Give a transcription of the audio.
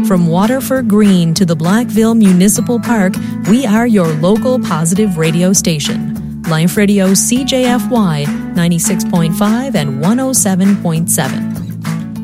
From Waterford Green to the Blackville Municipal Park, we are your local positive radio station. Life Radio CJFY 96.5 and 107.7.